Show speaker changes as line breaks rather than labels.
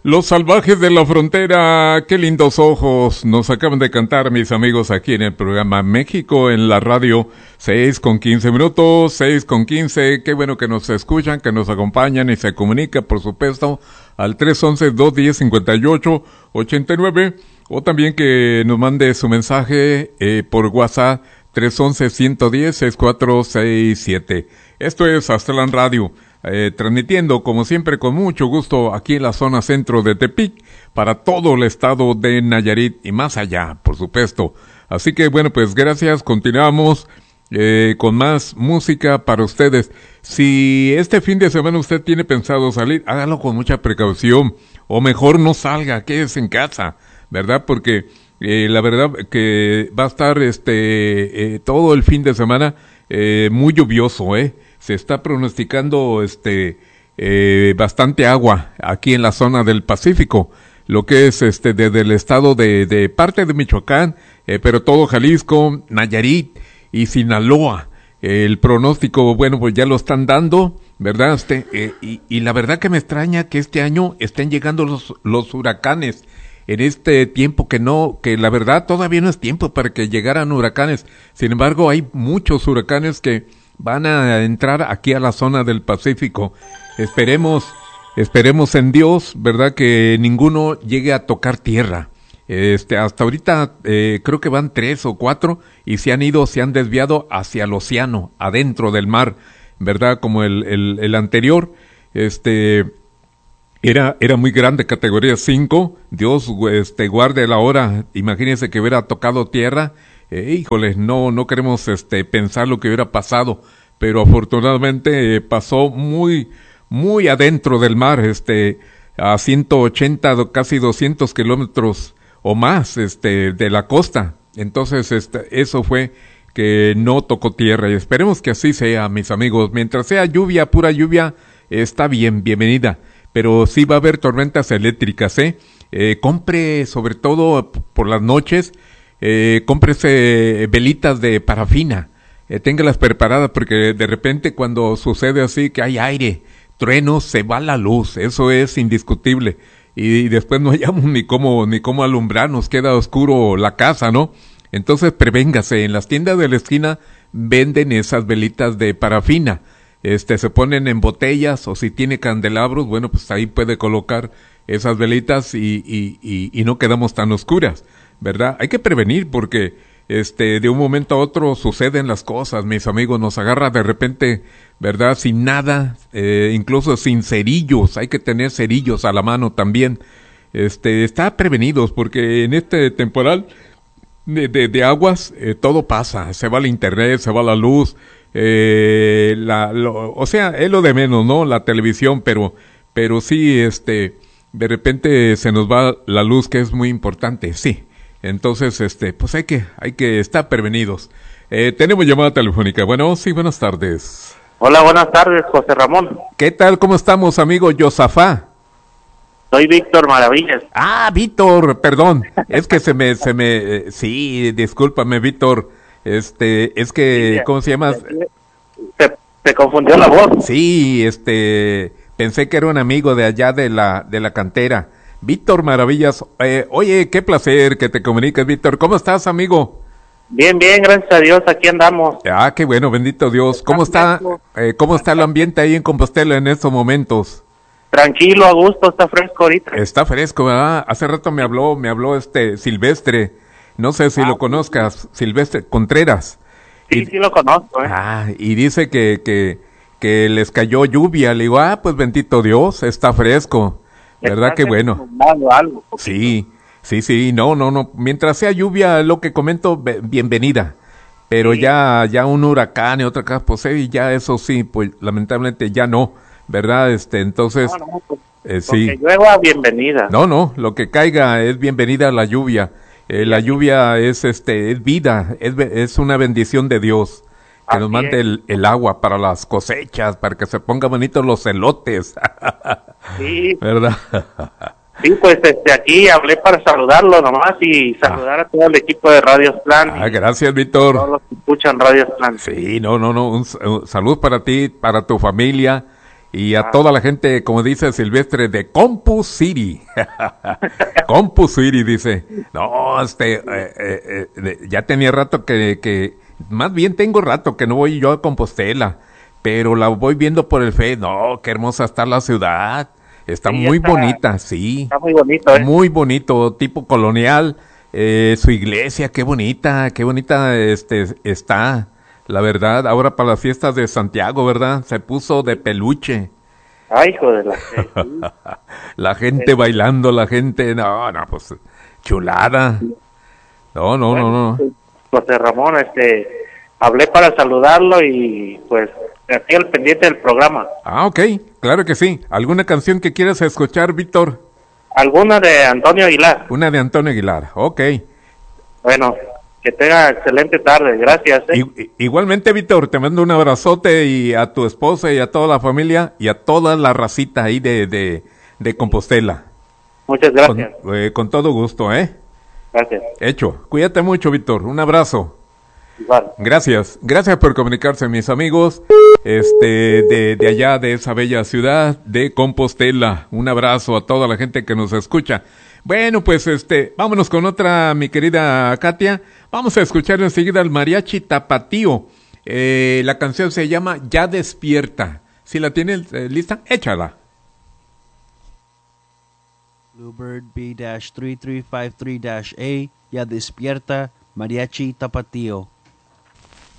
Los salvajes de la frontera, qué lindos ojos nos acaban de cantar mis amigos aquí en el programa México en la radio, 6:15, 6:15, qué bueno que nos escuchan, que nos acompañan y se comunica, por supuesto, al 311-210-5889, o también que nos mande su mensaje por WhatsApp, 311-110-6467. Esto es Aztlán Radio. Transmitiendo como siempre con mucho gusto aquí en la zona centro de Tepic para todo el estado de Nayarit y más allá, por supuesto. Así que bueno, pues gracias, continuamos con más música para ustedes. Si este fin de semana usted tiene pensado salir, hágalo con mucha precaución o mejor no salga, quédese en casa, ¿verdad? Porque la verdad que va a estar todo el fin de semana muy lluvioso, se está pronosticando bastante agua aquí en la zona del Pacífico, lo que es desde el estado de parte de Michoacán, pero todo Jalisco, Nayarit y Sinaloa. El pronóstico, bueno, pues ya lo están dando, ¿verdad? Y la verdad que me extraña que este año estén llegando los huracanes en este tiempo que la verdad todavía no es tiempo para que llegaran huracanes. Sin embargo, hay muchos huracanes que van a entrar aquí a la zona del Pacífico. Esperemos en Dios, ¿verdad? Que ninguno llegue a tocar tierra. Hasta ahorita creo que van 3 o 4 y se han desviado hacia el océano, adentro del mar, ¿verdad? Como el anterior, era muy grande, categoría 5. Dios, guarde la hora. Imagínense que hubiera tocado tierra. Híjoles, no queremos pensar lo que hubiera pasado, pero afortunadamente pasó muy muy adentro del mar, a 180, casi 200 kilómetros o más de la costa. Entonces eso fue que no tocó tierra y esperemos que así sea, mis amigos. Mientras sea lluvia, pura lluvia, está bien, bienvenida, pero sí va a haber tormentas eléctricas, compre sobre todo por las noches. Cómprese velitas de parafina, téngalas preparadas porque de repente cuando sucede así que hay aire, truenos, se va la luz, eso es indiscutible y después no hallamos ni cómo alumbrarnos, queda oscuro la casa, ¿no? Entonces prevéngase, en las tiendas de la esquina venden esas velitas de parafina, se ponen en botellas o si tiene candelabros, bueno pues ahí puede colocar esas velitas y no quedamos tan oscuras, ¿verdad? Hay que prevenir porque de un momento a otro suceden las cosas, mis amigos, nos agarra de repente, ¿verdad? Sin nada, incluso sin cerillos, hay que tener cerillos a la mano también. Está prevenidos porque en este temporal de aguas todo pasa, se va el internet, se va la luz, o sea, es lo de menos, ¿no? La televisión, pero sí, de repente se nos va la luz, que es muy importante, sí. Entonces, pues hay que estar prevenidos. Tenemos llamada telefónica. Bueno, sí, buenas tardes.
Hola, buenas tardes, José Ramón.
¿Qué tal? ¿Cómo estamos, amigo Yosafá?
Soy Víctor Maravillas.
Ah, Víctor, perdón. Es que sí, discúlpame, Víctor. Es que, ¿cómo se llama?
Se confundió la voz.
Sí, pensé que era un amigo de allá de la cantera. Víctor Maravillas, oye, qué placer que te comuniques, Víctor. ¿Cómo estás, amigo?
Bien, gracias a Dios, aquí andamos.
Ah, qué bueno, bendito Dios. ¿Cómo está el ambiente ahí en Compostela en estos momentos?
Tranquilo, a gusto, está fresco ahorita.
Está fresco, ¿verdad? Hace rato me habló Silvestre, no sé si lo conozcas, Silvestre Contreras.
Sí lo conozco,
y dice que les cayó lluvia. Le digo, pues bendito Dios, está fresco. ¿Verdad que bueno?
Algo,
sí, no, mientras sea lluvia, lo que comento, bienvenida, pero sí. ya un huracán y otra cosa, pues ya eso sí, pues lamentablemente ya no, ¿verdad? Entonces, sí.
Que llueva, bienvenida.
No, lo que caiga es bienvenida a la lluvia, la lluvia es vida, es una bendición de Dios. Que nos mande el agua para las cosechas, para que se pongan bonitos los elotes.
Sí.
¿Verdad?
Sí, pues aquí hablé para saludarlo nomás y saludar a todo el equipo de Radio Aztlán.
Gracias, Víctor.
Todos los que escuchan Radio Aztlán.
Sí, no, un salud para ti, para tu familia Y a toda la gente, como dice Silvestre, de Compus City. Compus City, dice. No, ya tenía rato más bien tengo rato que no voy yo a Compostela, pero la voy viendo por el Face. No, qué hermosa está la ciudad. Está
Sí,
muy bonita, sí.
Está muy bonito, ¿eh?
Muy bonito, tipo colonial. Su iglesia, qué bonita está. La verdad, ahora para las fiestas de Santiago, ¿verdad? Se puso de peluche.
Ay, hijo de la...
La gente bailando, la gente, no, pues, chulada. No.
Bueno, José Ramón, hablé para saludarlo y pues aquí al pendiente del programa.
Ah, ok, claro que sí. ¿Alguna canción que quieras escuchar, Víctor?
Alguna de Antonio Aguilar.
Una de Antonio Aguilar, ok.
Bueno, que tenga excelente tarde, gracias.
Igualmente, Víctor, te mando un abrazote y a tu esposa y a toda la familia y a toda la racita ahí de Compostela.
Muchas gracias.
Con todo gusto, ¿eh?
Gracias.
Hecho. Cuídate mucho, Víctor. Un abrazo.
Igual.
Gracias por comunicarse, mis amigos, de allá, de esa bella ciudad de Compostela. Un abrazo a toda la gente que nos escucha. Bueno, pues vámonos con otra, mi querida Katia. Vamos a escuchar enseguida al mariachi Tapatío. La canción se llama Ya Despierta. Si la tienes lista, échala.
Bluebird B-3353-A, Ya Despierta, Mariachi Tapatío.